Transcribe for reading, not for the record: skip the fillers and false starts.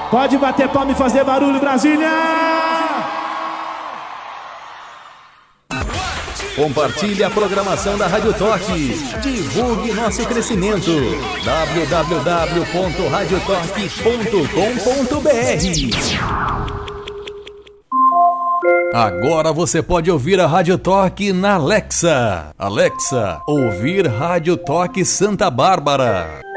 Pode bater palma e fazer barulho, Brasília! Compartilhe a programação da Rádio Toque. Divulgue nosso crescimento. www.radiotoque.com.br. Agora você pode ouvir a Rádio Toque na Alexa. Alexa, ouvir Rádio Toque Santa Bárbara.